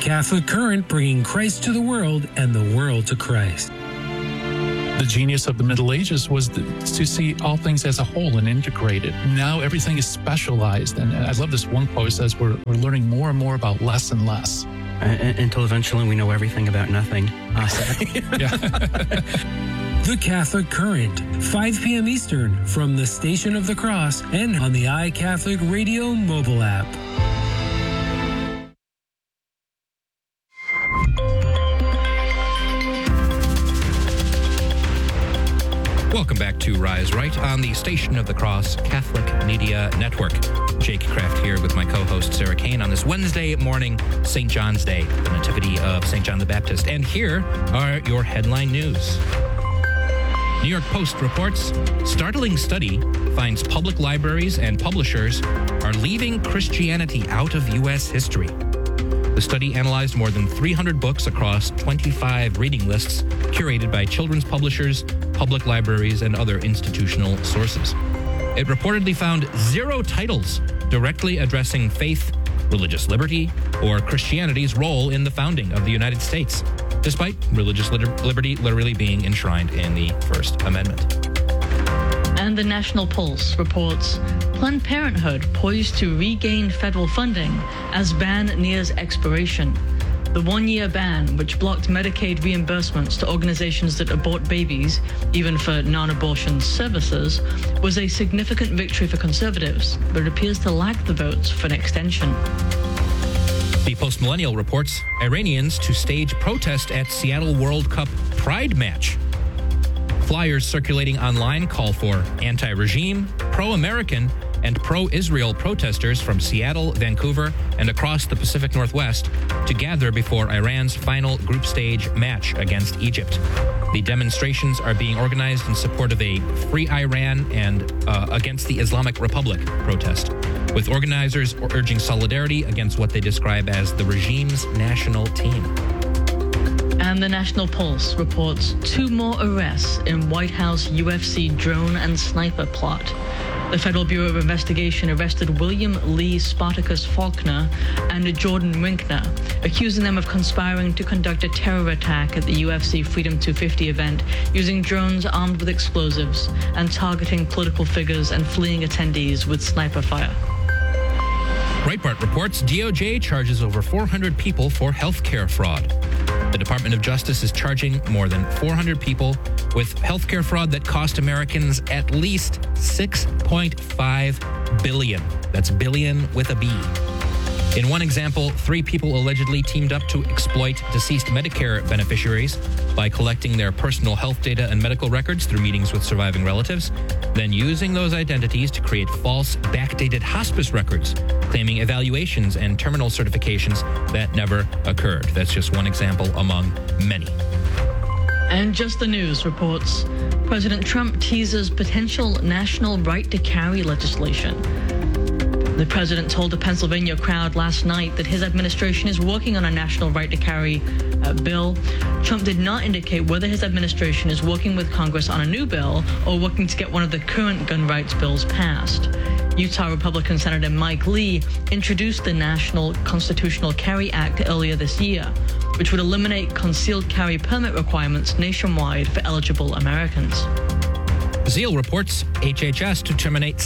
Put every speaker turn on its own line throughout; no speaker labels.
Catholic Current, bringing Christ to the world and the world to Christ.
The genius of the Middle Ages was to see all things as a whole and integrated. Now everything is specialized. And I love this one quote that says we're learning more and more about less and less.
Until eventually we know everything about nothing.
The Catholic Current, 5 p.m. Eastern, from the Station of the Cross and on the iCatholic Radio mobile app.
Welcome back to Rise Right on the Station of the Cross Catholic Media Network. Jake Kraft here with my co-host Sarah Kane on this Wednesday morning, St. John's Day, the Nativity of St. John the Baptist. And here are your headline news. New York Post reports, startling study finds public libraries and publishers are leaving Christianity out of U.S. history. The study analyzed more than 300 books across 25 reading lists curated by children's publishers, public libraries, and other institutional sources. It reportedly found 0 titles directly addressing faith, religious liberty, or Christianity's role in the founding of the United States, despite religious liberty literally being enshrined in the First Amendment.
And the National Pulse reports Planned Parenthood poised to regain federal funding as ban nears expiration. The one-year ban, which blocked Medicaid reimbursements to organizations that abort babies, even for non-abortion services, was a significant victory for conservatives, but it appears to lack the votes for an extension.
The Post-Millennial reports Iranians to stage protest at Seattle World Cup Pride match. Flyers circulating online call for anti-regime, pro-American, and pro-Israel protesters from Seattle, Vancouver, and across the Pacific Northwest to gather before Iran's final group stage match against Egypt. The demonstrations are being organized in support of a Free Iran and Against the Islamic Republic protest, with organizers urging solidarity against what they describe as the regime's national team.
And the National Pulse reports 2 more arrests in White House UFC drone and sniper plot. The Federal Bureau of Investigation arrested William Lee Spartacus Faulkner and Jordan Winkner, accusing them of conspiring to conduct a terror attack at the UFC Freedom 250 event using drones armed with explosives and targeting political figures and fleeing attendees with sniper fire.
Breitbart reports DOJ charges over 400 people for healthcare fraud. The Department of Justice is charging more than 400 people with healthcare fraud that cost Americans at least $6.5 billion. That's billion with a B. In one example, 3 people allegedly teamed up to exploit deceased Medicare beneficiaries by collecting their personal health data and medical records through meetings with surviving relatives, then using those identities to create false, backdated hospice records, claiming evaluations and terminal certifications that never occurred. That's just one example among many.
And Just the News reports President Trump teases potential national right to carry legislation. The president told a Pennsylvania crowd last night that his administration is working on a national right to carry bill. Trump did not indicate whether his administration is working with Congress on a new bill or working to get one of the current gun rights bills passed. Utah Republican Senator Mike Lee introduced the National Constitutional Carry Act earlier this year, which would eliminate concealed carry permit requirements nationwide for eligible Americans.
Zeal reports HHS to terminate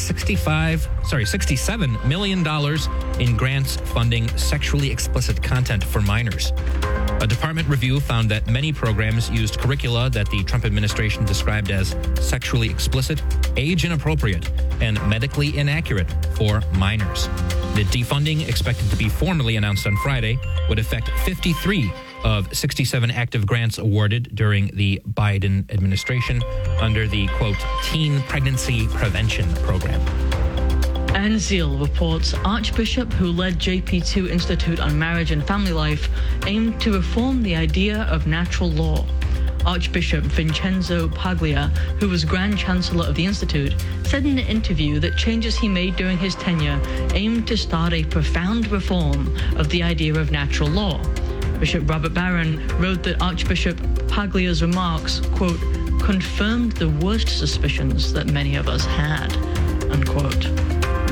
$67 million in grants funding sexually explicit content for minors. A department review found that many programs used curricula that the Trump administration described as sexually explicit, age inappropriate, and medically inaccurate for minors. The defunding, expected to be formally announced on Friday, would affect 53 of 67 active grants awarded during the Biden administration under the, quote, Teen Pregnancy Prevention Program.
And Zeal reports Archbishop who led JP2 Institute on Marriage and Family Life aimed to reform the idea of natural law. Archbishop Vincenzo Paglia, who was Grand Chancellor of the Institute, said in an interview that changes he made during his tenure aimed to start a profound reform of the idea of natural law. Bishop Robert Barron wrote that Archbishop Paglia's remarks, quote, confirmed the worst suspicions that many of us had, unquote.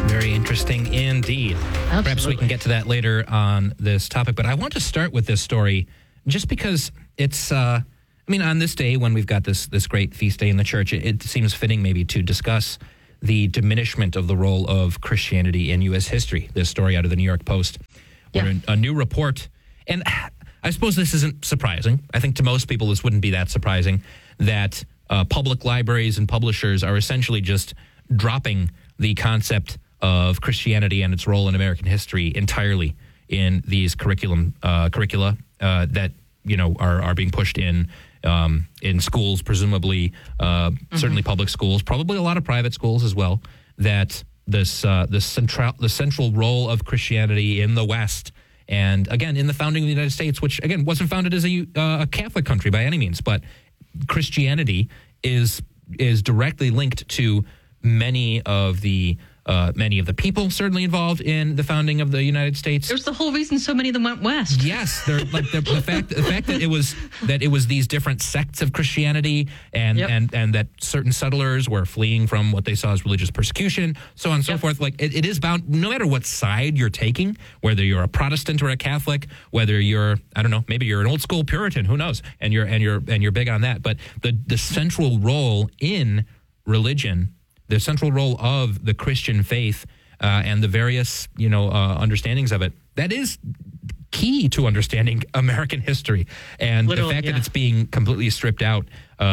Very interesting indeed.
Absolutely.
Perhaps we can get to that later on this topic, but I want to start with this story just because it's, on this day when we've got this great feast day in the church, it seems fitting maybe to discuss the diminishment of the role of Christianity in U.S. history. This story out of the New York Post, where a new report, and I suppose this isn't surprising. I think to most people this wouldn't be that surprising, that public libraries and publishers are essentially just dropping the concept of Christianity and its role in American history entirely in these curricula that are being pushed in schools, presumably certainly public schools, probably a lot of private schools as well. That the central role of Christianity in the West, and again in the founding of the United States, which again wasn't founded as a Catholic country by any means, but Christianity is directly linked to many of the people certainly involved in the founding of the United States.
It was the whole reason so many of them went west.
Yes, they're like the fact that it was these different sects of Christianity, and that certain settlers were fleeing from what they saw as religious persecution, so on and so forth. Like it is bound, no matter what side you're taking, whether you're a Protestant or a Catholic, whether you're, I don't know, maybe you're an old school Puritan, who knows, and you're big on that. But the central role in religion, the central role of the Christian faith and the various, understandings of it, that is key to understanding American history. And the fact that it's being completely stripped out,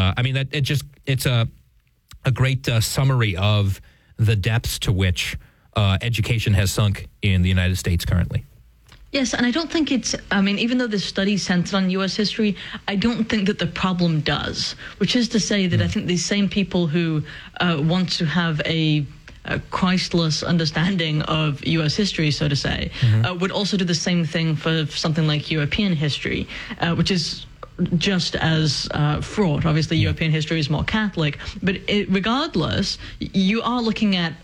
it's a great summary of the depths to which education has sunk in the United States currently.
Yes, and I don't think even though this study centered on U.S. history, I don't think that the problem does, which is to say that I think these same people who want to have a Christless understanding of U.S. history, so to say, would also do the same thing for something like European history, which is just as fraught. Obviously, European history is more Catholic, but regardless, you are looking at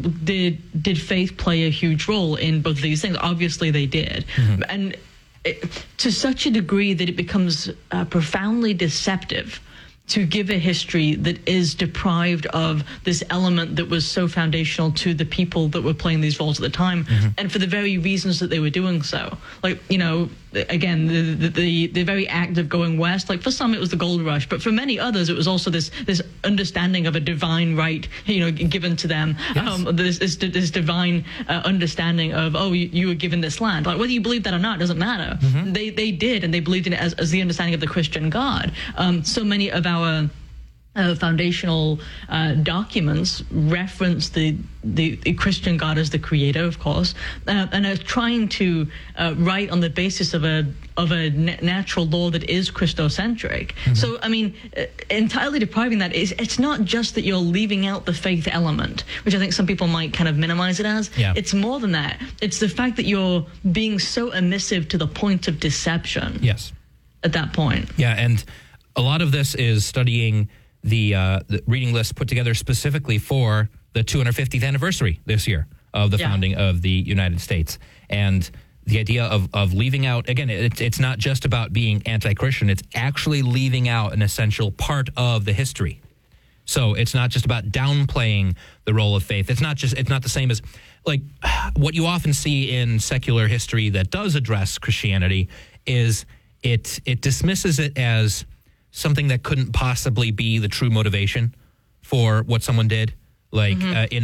did faith play a huge role in both of these things? Obviously, they did, and to such a degree that it becomes profoundly deceptive to give a history that is deprived of this element that was so foundational to the people that were playing these roles at the time, and for the very reasons that they were doing so. Like, again, the very act of going west, like for some it was the gold rush, but for many others it was also this understanding of a divine right, given to them. Yes. This divine understanding of, you were given this land. Like whether you believe that or not doesn't matter. They did, and they believed in it as the understanding of the Christian God. So many of our foundational documents reference the Christian God as the creator, of course, and are trying to write on the basis of a natural law that is Christocentric. So, entirely depriving that it's not just that you're leaving out the faith element, which I think some people might kind of minimize it as. Yeah. It's more than that. It's the fact that you're being so emissive to the point of deception.
Yes.
At that point.
Yeah, and a lot of this is studying the reading list put together specifically for the 250th anniversary this year of the founding of the United States. And the idea of leaving out, again, it's not just about being anti-Christian, it's actually leaving out an essential part of the history. So it's not just about downplaying the role of faith. It's not the same as, like, what you often see in secular history that does address Christianity is it dismisses it as something that couldn't possibly be the true motivation for what someone did. Like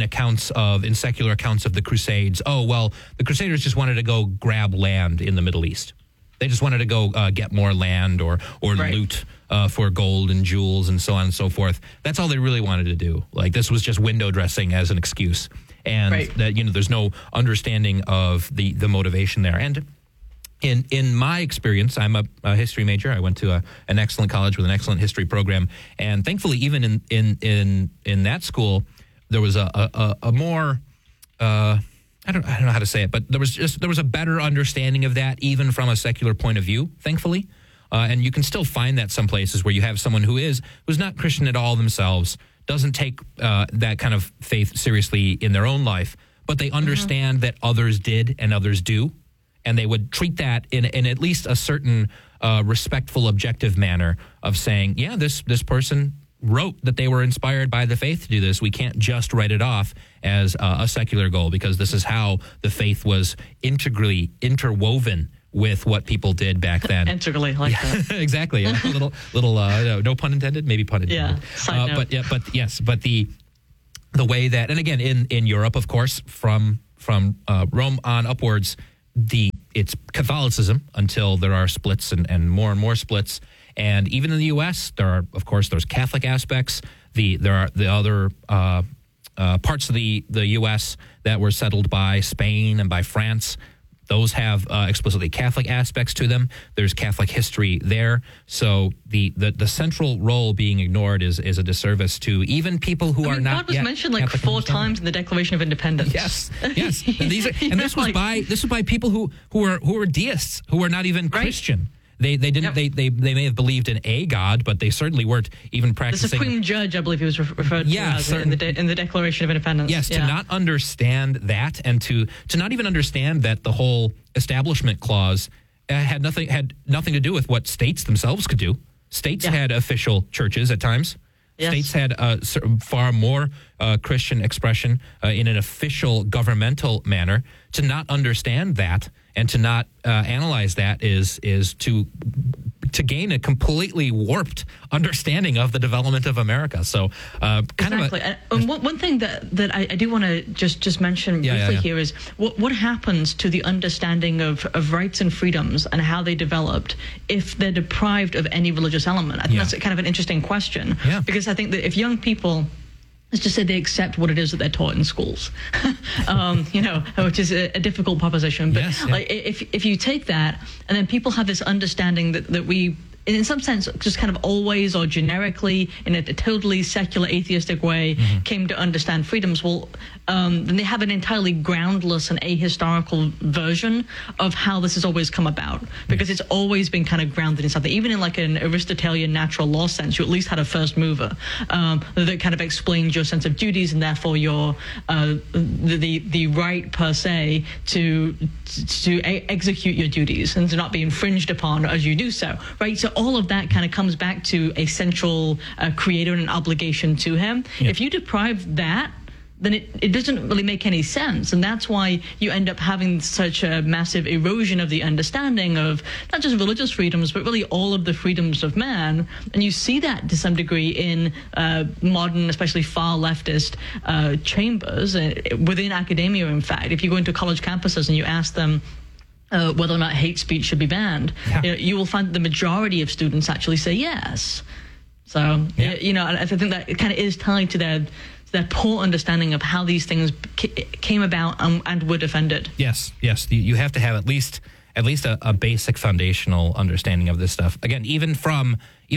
in secular accounts of the Crusades. Oh, well, the Crusaders just wanted to go grab land in the Middle East. They just wanted to go get more land or loot for gold and jewels and so on and so forth. That's all they really wanted to do. Like, this was just window dressing as an excuse. And that, there's no understanding of the motivation there. And in my experience, I'm a history major. I went to an excellent college with an excellent history program, and thankfully, even in that school, there was a more I don't know how to say it, but there was a better understanding of that, even from a secular point of view. Thankfully, and you can still find that some places where you have someone who's not Christian at all themselves, doesn't take that kind of faith seriously in their own life, but they understand that others did and others do. And they would treat that in at least a certain respectful, objective manner of saying, yeah, this person wrote that they were inspired by the faith to do this, we can't just write it off as a secular goal, because this is how the faith was integrally interwoven with what people did back then.
Integrally, like that.
Exactly. A little, no pun intended, maybe pun intended.
Yeah. Side note.
But the way that, and again, in Europe, of course, from Rome on upwards, it's Catholicism until there are splits and more splits. And even in the U.S., there's Catholic aspects. There are the other parts of the U.S. that were settled by Spain and by France. Those have explicitly Catholic aspects to them. There's Catholic history there. So the central role being ignored is a disservice to even people who are not.
God was mentioned like
Catholic
4 times in the Declaration of Independence.
Yes. And this was by people who were deists, who were not even Christian. They didn't. Yep. They may have believed in a God, but they certainly weren't even practicing.
The Supreme Judge, I believe he was referred to as in the Declaration of Independence.
Yes, to not understand that, and to not even understand that the whole Establishment Clause had nothing to do with what states themselves could do. States had official churches at times. Yes. States had far more Christian expression in an official governmental manner. To not understand that and to not analyze that is to gain a completely warped understanding of the development of America. So
one thing that I do want to just mention briefly here is what happens to the understanding of rights and freedoms and how they developed if they're deprived of any religious element. I think that's kind of an interesting question, because I think that if young people, let's just say they accept what it is that they're taught in schools, which is a difficult proposition. But if you take that and then people have this understanding that we, in some sense, just kind of always or generically in a totally secular atheistic way came to understand freedoms, then they have an entirely groundless and ahistorical version of how this has always come about, because it's always been kind of grounded in something. Even in like an Aristotelian natural law sense, you at least had a first mover that kind of explained your sense of duties and therefore your the right per se to execute your duties and to not be infringed upon as you do so, right? So all of that kind of comes back to a central creator and an obligation to him. If you deprive that, then it doesn't really make any sense. And that's why you end up having such a massive erosion of the understanding of not just religious freedoms, but really all of the freedoms of man. And you see that to some degree in modern, especially far leftist chambers within academia, in fact. If you go into college campuses and you ask them whether or not hate speech should be banned, you will find the majority of students actually say yes. So, I think that it kind of is tied to their poor understanding of how these things came about and were defended. Yes. You have to have at least a basic foundational understanding of this stuff. Again, even from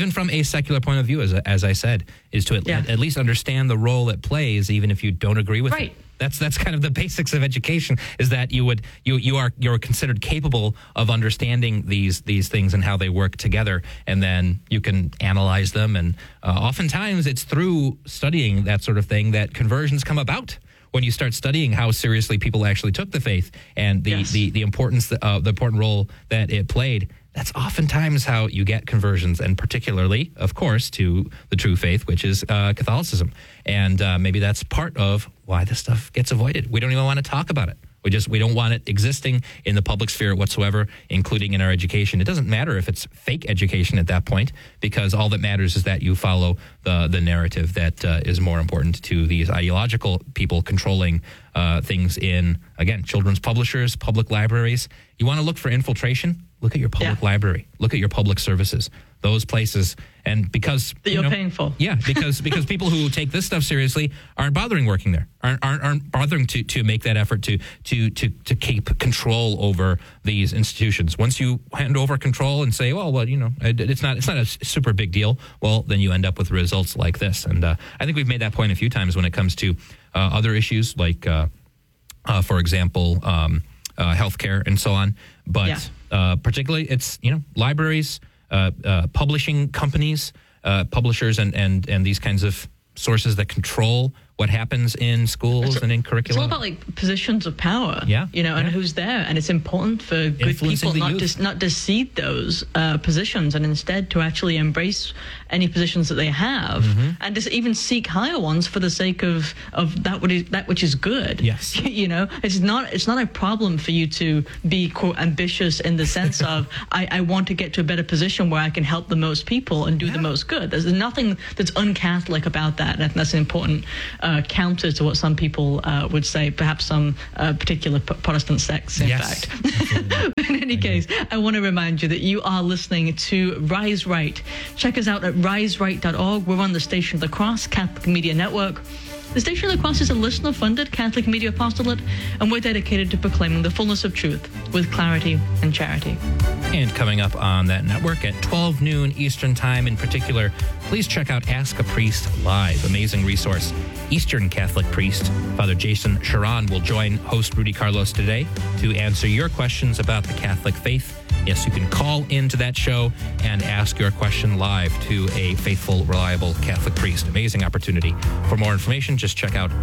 a secular point of view, as I said, is to at least understand the role it plays, even if you don't agree with it. That's kind of the basics of education, is that you're considered capable of understanding these things and how they work together, and then you can analyze them. And oftentimes it's through studying that sort of thing that conversions come about. When you start studying how seriously people actually took the faith and the importance, the important role that it played, that's oftentimes how you get conversions, and particularly, of course, to the true faith, which is Catholicism. And maybe that's part of why this stuff gets avoided. We don't even want to talk about it. We don't want it existing in the public sphere whatsoever, including in our education. It doesn't matter if it's fake education at that point, because all that matters is that you follow the narrative that is more important to these ideological people controlling things in, again, children's publishers, public libraries. You want to look for infiltration? Look at your public library. Look at your public services. Those places, and because you're paying for,
because people who take this stuff seriously aren't bothering working there, aren't bothering to make that effort to keep control over these institutions. Once you hand over control and say, it's not a super big deal, well, then you end up with results like this. And I think we've made that point a few times when it comes to other issues like, for example, healthcare and so on. But particularly, it's libraries. Publishing companies, publishers, and these kinds of sources that control what happens in schools and in curricula.
It's all about like positions of power, and who's there. And it's important for good people not to cede those positions, and instead to actually embrace any positions that they have, and to even seek higher ones for the sake of that which is good.
Yes,
it's not a problem for you to be quote ambitious in the sense of I want to get to a better position where I can help the most people and do the most good. There's nothing that's un-Catholic about that, and I think that's an important counter to what some people would say, perhaps some particular Protestant sects, in fact. In any case, I want to remind you that you are listening to Rise Right. Check us out at riseright.org. We're on the Station of the Cross Catholic Media Network. The Station of the Cross is a listener-funded Catholic media apostolate, and we're dedicated to proclaiming the fullness of truth with clarity and charity.
And coming up on that network at 12 noon Eastern Time in particular, please check out Ask a Priest Live, amazing resource. Eastern Catholic priest Father Jason Sharon will join host Rudy Carlos today to answer your questions about the Catholic faith. Yes, you can call into that show and ask your question live to a faithful, reliable Catholic priest. Amazing opportunity. For more information, just check out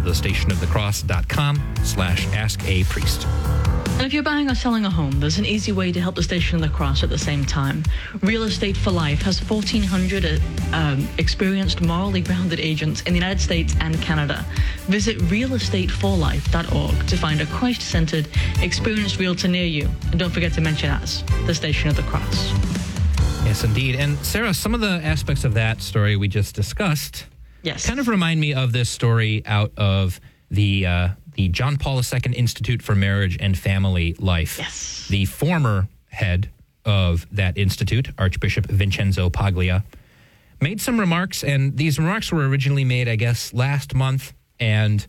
thestationofthecross.com/askapriest.
And if you're buying or selling a home, there's an easy way to help the Station of the Cross at the same time. Real Estate for Life has 1,400 experienced, morally grounded agents in the United States and Canada. Visit realestateforlife.org to find a Christ-centered, experienced realtor near you. And don't forget to mention us, the Station of the Cross.
Yes, indeed. And Sarah, some of the aspects of that story we just discussed kind of remind me of this story out of the John Paul II Institute for Marriage and Family Life.
Yes.
The former head of that institute, Archbishop Vincenzo Paglia, made some remarks, and these remarks were originally made, I guess, last month, and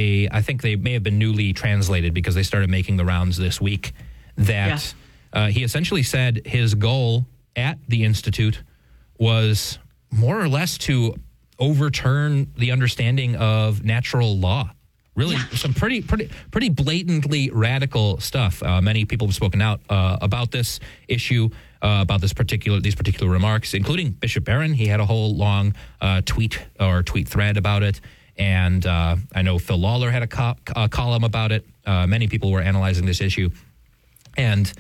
I think they may have been newly translated because they started making the rounds this week, that he essentially said his goal at the institute was more or less to overturn the understanding of natural law. Really, some pretty blatantly radical stuff. Many people have spoken out about this issue, about these particular remarks, including Bishop Barron. He had a whole long tweet thread about it, and I know Phil Lawler had a column about it. Many people were analyzing this issue, and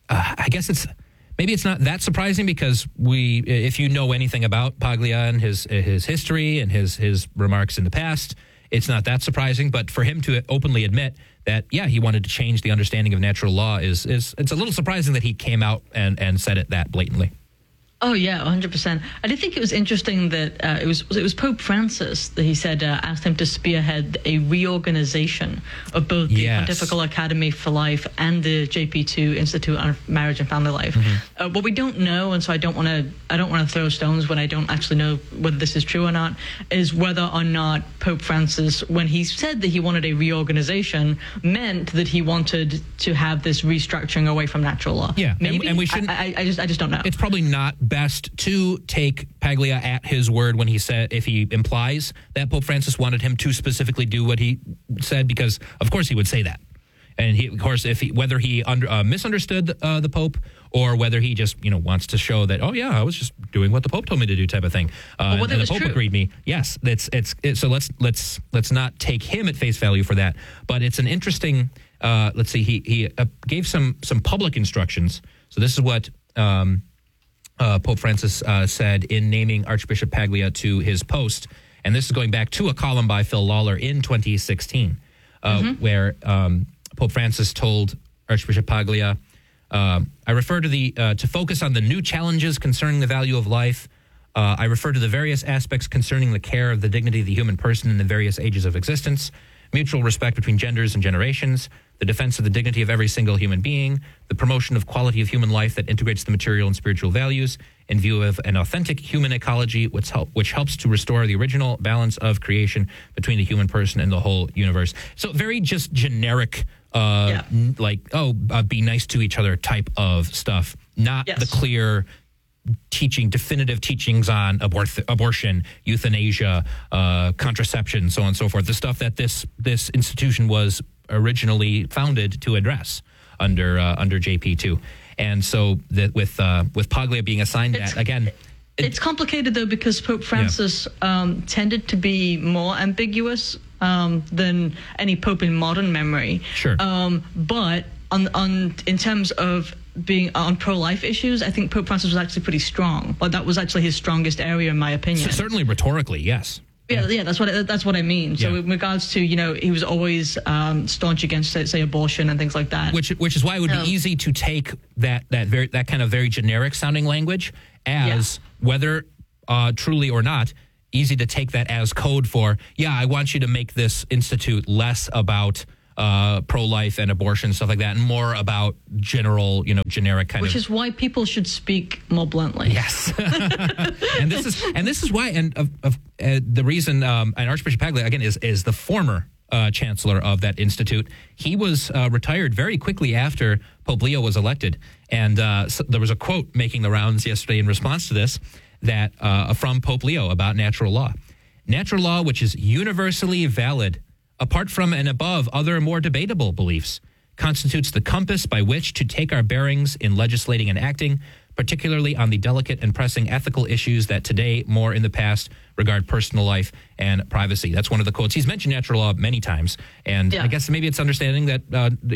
I guess it's not that surprising because if you know anything about Paglia and his history and his remarks in the past, it's not that surprising. But for him to openly admit that, he wanted to change the understanding of natural law it's a little surprising that he came out and said it that blatantly.
Oh, yeah, 100%. I did think it was interesting that it was Pope Francis that he said asked him to spearhead a reorganization of both the Pontifical Academy for Life and the JP2 Institute on Marriage and Family Life. Mm-hmm. What we don't know, and so I don't want to throw stones when I don't actually know whether this is true or not, is whether or not Pope Francis, when he said that he wanted a reorganization, meant that he wanted to have this restructuring away from natural law.
Yeah,
maybe.
And we shouldn't.
I just don't know.
It's probably not best to take Paglia at his word when he said, if he implies that Pope Francis wanted him to specifically do what he said, because of course he would say that. And he, of course, whether he misunderstood the Pope or whether he just wants to show that, I was just doing what the Pope told me to do, type of thing. And the Pope agreed me. Yes, so let's not take him at face value for that. But it's an interesting. Let's see. He gave some public instructions. So this is what Pope Francis said in naming Archbishop Paglia to his post, and this is going back to a column by Phil Lawler in 2016, where Pope Francis told Archbishop Paglia, I refer to focus on the new challenges concerning the value of life. I refer to the various aspects concerning the care of the dignity of the human person in the various ages of existence, mutual respect between genders and generations, the defense of the dignity of every single human being, the promotion of quality of human life that integrates the material and spiritual values in view of an authentic human ecology which helps to restore the original balance of creation between the human person and the whole universe. So very just generic, be nice to each other type of stuff, not the clear definitive teachings on abortion, euthanasia, contraception, so on and so forth. The stuff that this institution was originally founded to address under JP2. And so that with Paglia being assigned that, again...
It's complicated, though, because Pope Francis tended to be more ambiguous than any pope in modern memory.
Sure.
But in terms of being on pro-life issues, I think Pope Francis was actually pretty strong. Well, that was actually his strongest area, in my opinion.
Certainly rhetorically, yes.
Yeah, that's what I mean. So in regards to, he was always staunch against, say, abortion and things like that.
Which is why it would be easy to take that kind of very generic sounding language as whether truly or not, easy to take that as code for, I want you to make this institute less about pro-life and abortion, stuff like that, and more about general, generic kind of.
Which is why people should speak more bluntly.
Yes, and this is why, the reason, and Archbishop Paglia again is the former chancellor of that institute. He was retired very quickly after Pope Leo was elected, and so there was a quote making the rounds yesterday in response to this that from Pope Leo about natural law. Natural law, which is universally valid, apart from and above other more debatable beliefs, constitutes the compass by which to take our bearings in legislating and acting, particularly on the delicate and pressing ethical issues that today, more in the past, regard personal life and privacy. That's one of the quotes. He's mentioned natural law many times, and I guess maybe it's understanding that,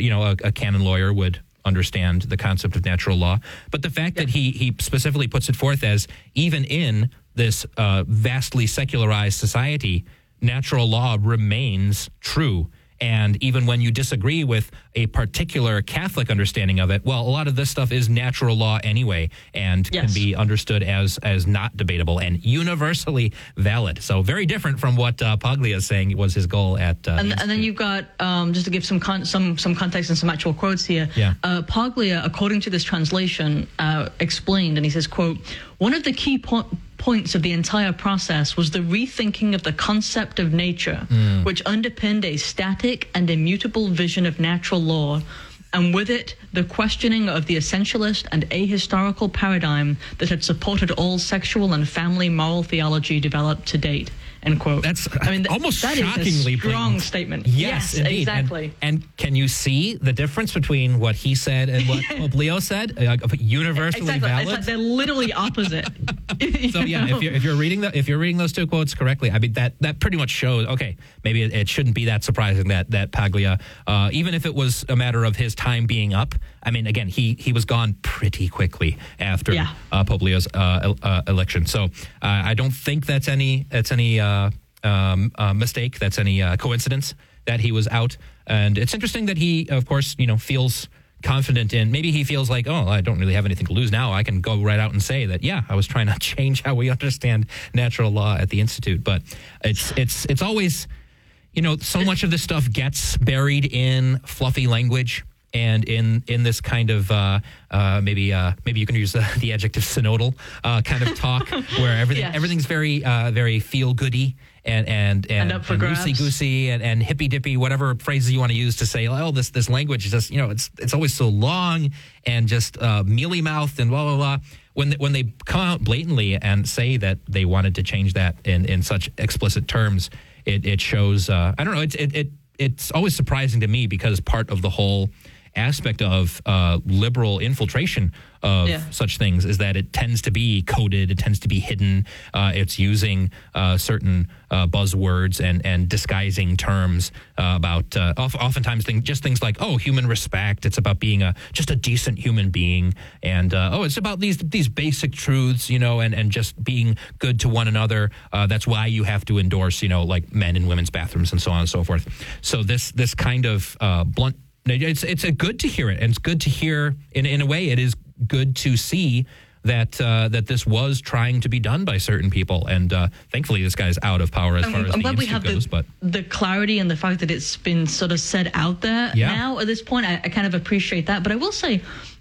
a canon lawyer would understand the concept of natural law. But the fact that he specifically puts it forth as even in this vastly secularized society, natural law remains true. And even when you disagree with a particular Catholic understanding of it, well, a lot of this stuff is natural law anyway and can be understood as not debatable and universally valid. So very different from what Paglia is saying was his goal at
and then you've got, just to give some context and some actual quotes here, Paglia, according to this translation, explained, and he says, quote, one of the key points of the entire process was the rethinking of the concept of nature, which underpinned a static and immutable vision of natural law, and with it, the questioning of the essentialist and ahistorical paradigm that had supported all sexual and family moral theology developed to date. End quote.
That's almost
that
shockingly
is a strong
blatant
statement.
Yes, indeed.
Exactly.
And can you see the difference between what he said and what Pope Leo said? Universally valid.
It's like they're literally opposite.
So if you're reading those two quotes correctly, I mean that pretty much shows. Okay, maybe it shouldn't be that surprising that Paglia, even if it was a matter of his time being up. I mean, again, he was gone pretty quickly after Pope Leo's election. So I don't think that's any mistake. That's any coincidence that he was out. And it's interesting that he, of course, feels confident in, maybe he feels like, oh, I don't really have anything to lose now. I can go right out and say that, I was trying to change how we understand natural law at the Institute. But it's always, so much of this stuff gets buried in fluffy language. And in this kind of maybe you can use the adjective synodal kind of talk where everything's very very feel goody and
up for grabs.
Loosey goosey and hippy dippy, whatever phrases you want to use to say, oh, this language is just it's always so long and just mealy mouthed and blah blah blah. When they come out blatantly and say that they wanted to change that in such explicit terms, it shows. I don't know. It's always surprising to me because part of the whole aspect of liberal infiltration of such things is that it tends to be coded, it tends to be hidden, it's using certain buzzwords and disguising terms about oftentimes things like, oh, human respect, it's about being just a decent human being, and it's about these basic truths, and just being good to one another. That's why you have to endorse, like men and women's bathrooms and so on and so forth. So this kind of blunt. It's good to hear it, and it's good to hear. In a way, it is good to see that this was trying to be done by certain people, and thankfully, this guy's out of power as far as the institute goes. But
the clarity and the fact that it's been sort of said out there now at this point, I kind of appreciate that. But I will say,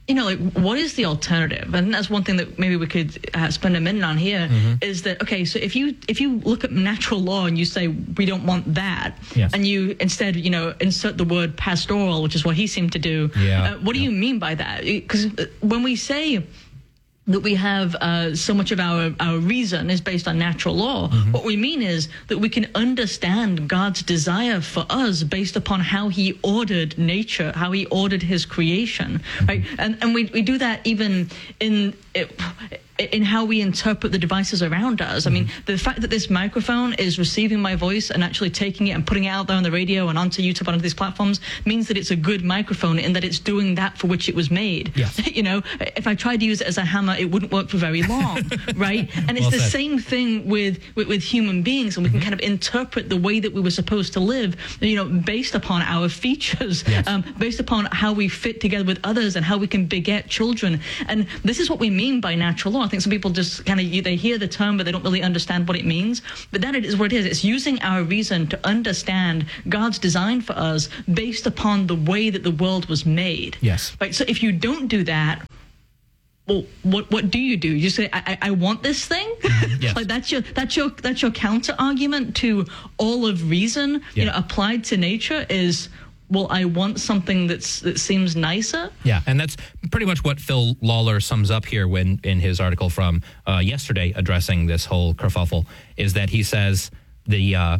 what is the alternative? And that's one thing that maybe we could spend a minute on here, is that, okay, so if you look at natural law and you say we don't want that, and you instead, insert the word pastoral, which is what he seemed to do, what do you mean by that? Because when we say that we have so much of our reason is based on natural law. What we mean is that we can understand God's desire for us based upon how he ordered nature, how he ordered his creation, right? And we do that even in how we interpret the devices around us. I mean, the fact that this microphone is receiving my voice and actually taking it and putting it out there on the radio and onto YouTube, onto these platforms, means that it's a good microphone and that it's doing that for which it was made.
Yes.
You know, if I tried to use it as a hammer, it wouldn't work for very long, right? And it's the same thing with human beings, and we can kind of interpret the way that we were supposed to live, you know, based upon our features, based upon how we fit together with others and how we can beget children. And this is what we mean by natural law. I think some people just kind of, they hear the term, but they don't really understand what it means. But that is what it is. It's using our reason to understand God's design for us based upon the way that the world was made.
Yes.
Right. So if you don't do that, well, what do? You say, I want this thing?
Yes.
Like that's your counter argument to all of reason, you know, applied to nature is, well, I want something that seems nicer.
Yeah, and that's pretty much what Phil Lawler sums up here when in his article from yesterday addressing this whole kerfuffle, is that he says that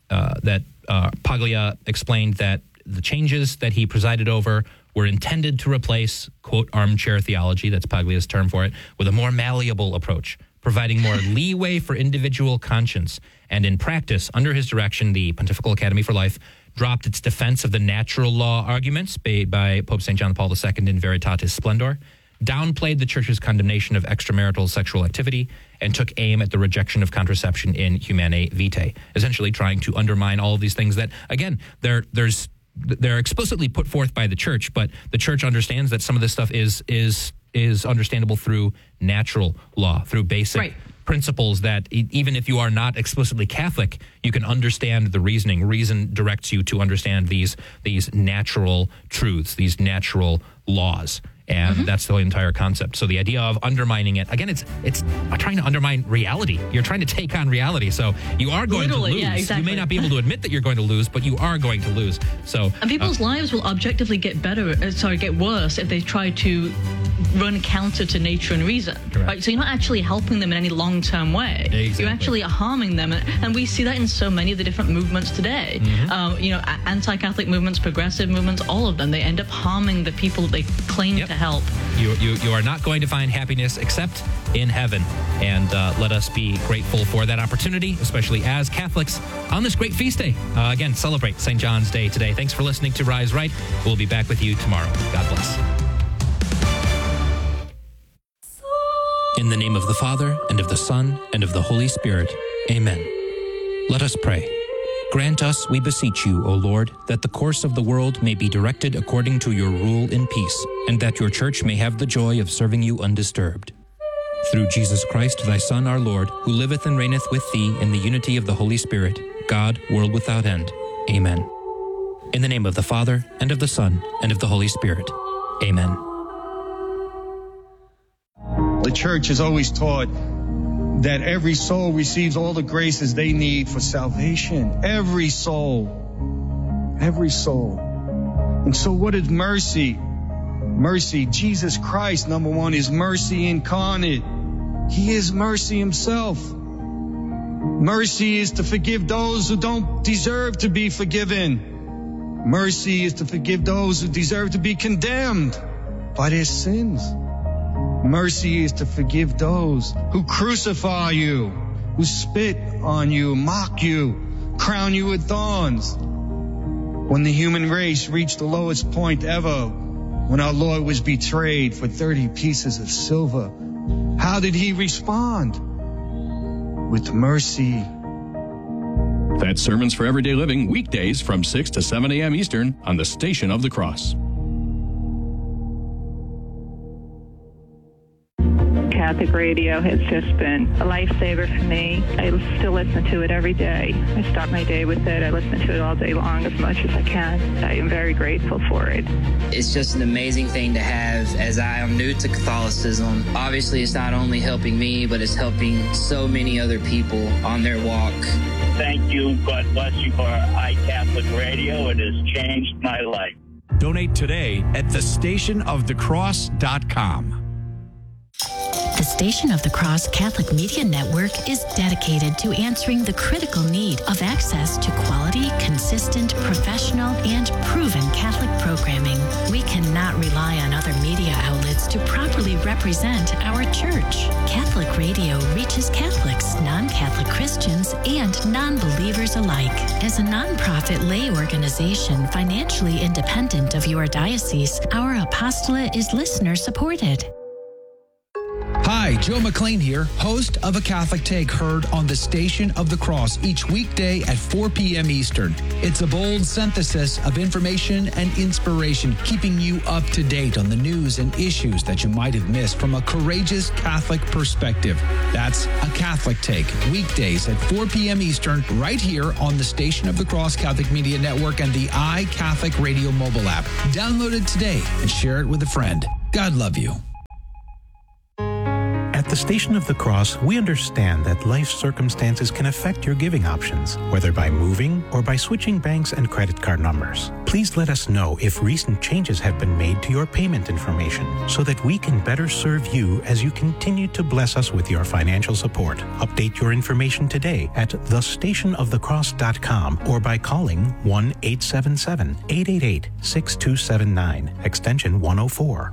Paglia explained that the changes that he presided over were intended to replace, quote, armchair theology, that's Paglia's term for it, with a more malleable approach, providing more leeway for individual conscience. And in practice, under his direction, the Pontifical Academy for Life dropped its defense of the natural law arguments made by Pope St. John Paul II in Veritatis Splendor, downplayed the Church's condemnation of extramarital sexual activity, and took aim at the rejection of contraception in Humanae Vitae, essentially trying to undermine all of these things that, again, they're explicitly put forth by the Church, but the Church understands that some of this stuff is understandable through natural law, through basic principles that even if you are not explicitly Catholic, you can understand the reasoning. Reason directs you to understand these natural truths, these natural laws. And that's the entire concept. So the idea of undermining it, again, it's trying to undermine reality. You're trying to take on reality. So you are going to lose.
Yeah, exactly.
You may not be able to admit that you're going to lose, but you are going to lose. So
and people's lives will objectively get worse if they try to run counter to nature and reason.
Correct.
Right? So you're not actually helping them in any long-term way.
Exactly.
You actually are harming them. And we see that in so many of the different movements today. You know, anti-Catholic movements, progressive movements, all of them, they end up harming the people that they claim to help.
You are not going to find happiness except in heaven. And let us be grateful for that opportunity, especially as Catholics on this great feast day. Again, celebrate St. John's Day today. Thanks for listening to Rise Right. We'll be back with you tomorrow. God bless. In the name of the Father, and of the Son, and of the Holy Spirit. Amen. Let us pray. Grant us, we beseech you, O Lord, that the course of the world may be directed according to your rule in peace, and that your Church may have the joy of serving you undisturbed. Through Jesus Christ, thy Son, our Lord, who liveth and reigneth with thee in the unity of the Holy Spirit, God, world without end. Amen. In the name of the Father, and of the Son, and of the Holy Spirit. Amen.
The Church has always taught that every soul receives all the graces they need for salvation. Every soul. Every soul. And so what is mercy? Mercy, Jesus Christ, number one, is mercy incarnate. He is mercy himself. Mercy is to forgive those who don't deserve to be forgiven. Mercy is to forgive those who deserve to be condemned by their sins. Mercy is to forgive those who crucify you, who spit on you, mock you, crown you with thorns. When the human race reached the lowest point ever, when our Lord was betrayed for 30 pieces of silver, how did he respond? With mercy.
That's Sermons for Everyday Living, weekdays from 6 to 7 a.m. Eastern on the Station of the Cross.
Catholic radio has just been a lifesaver for me. I still listen to it every day. I start my day with it. I listen to it all day long as much as I can. I am very grateful for it.
It's just an amazing thing to have, as I am new to Catholicism. Obviously, it's not only helping me, but it's helping so many other people on their walk.
Thank you. God bless you for iCatholic Radio. It has changed my life.
Donate today at thestationofthecross.com.
The Station of the Cross Catholic Media Network is dedicated to answering the critical need of access to quality, consistent, professional, and proven Catholic programming. We cannot rely on other media outlets us to properly represent our church. Catholic Radio reaches Catholics, non-Catholic Christians, and non-believers alike. As a nonprofit lay organization financially independent of your diocese, our apostolate is listener-supported.
Hi, Joe McLean here, host of A Catholic Take, heard on the Station of the Cross each weekday at 4 p.m. Eastern. It's a bold synthesis of information and inspiration, keeping you up to date on the news and issues that you might have missed from a courageous Catholic perspective. That's A Catholic Take, weekdays at 4 p.m. Eastern, right here on the Station of the Cross Catholic Media Network and the iCatholic Radio mobile app. Download it today and share it with a friend. God love you.
At the Station of the Cross, we understand that life circumstances can affect your giving options, whether by moving or by switching banks and credit card numbers. Please let us know if recent changes have been made to your payment information so that we can better serve you as you continue to bless us with your financial support. Update your information today at thestationofthecross.com or by calling 1-877-888-6279, extension 104.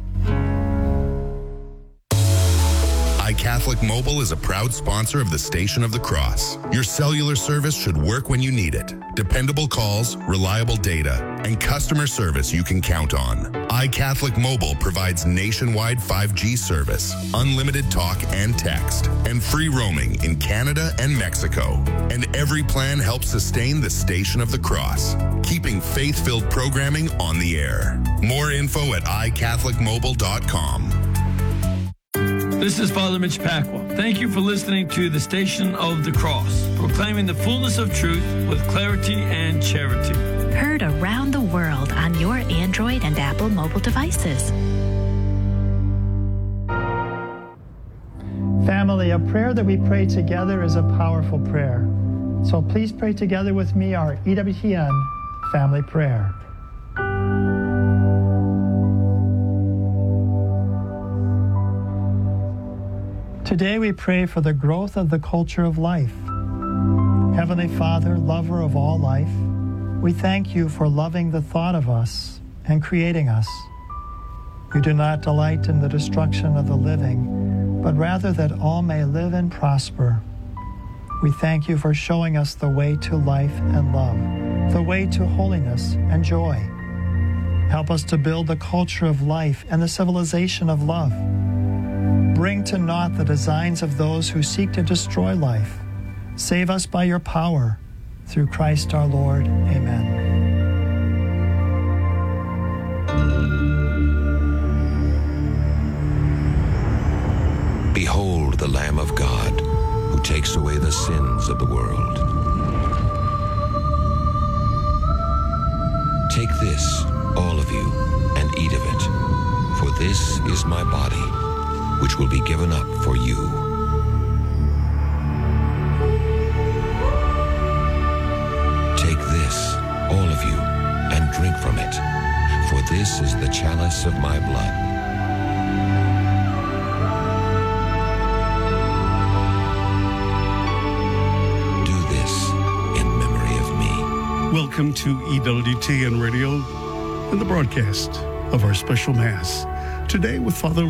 iCatholic Mobile is a proud sponsor of the Station of the Cross. Your cellular service should work when you need it. Dependable calls, reliable data, and customer service you can count on. iCatholic Mobile provides nationwide 5G service, unlimited talk and text, and free roaming in Canada and Mexico. And every plan helps sustain the Station of the Cross, keeping faith-filled programming on the air. More info at iCatholicMobile.com.
This is Father Mitch Pacwa. Thank you for listening to the Station of the Cross, proclaiming the fullness of truth with clarity and charity.
Heard around the world on your Android and Apple mobile devices.
Family, a prayer that we pray together is a powerful prayer. So please pray together with me our EWTN family prayer. Today we pray for the growth of the culture of life. Heavenly Father, lover of all life, we thank you for loving the thought of us and creating us. You do not delight in the destruction of the living, but rather that all may live and prosper. We thank you for showing us the way to life and love, the way to holiness and joy. Help us to build the culture of life and the civilization of love. Bring to naught the designs of those who seek to destroy life. Save us by your power. Through Christ our Lord. Amen.
Behold the Lamb of God, who takes away the sins of the world. Take this, all of you, and eat of it, for this is my body, which will be given up for you. Take this, all of you, and drink from it, for this is the chalice of my blood. Do this in memory of me.
Welcome to EWTN Radio and the broadcast of our special Mass. Today with Father